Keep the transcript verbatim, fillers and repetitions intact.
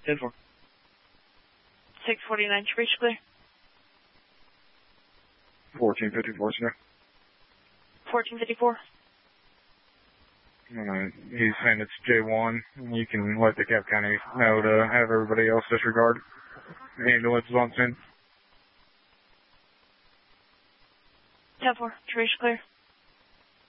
ten four. six forty-nine, reach clear. fourteen fifty-four, sir. fourteen fifty-four. Uh, he's saying it's J one. You can let the Cap County know to have everybody else disregard. The ambulance is on scene. ten four, reach clear.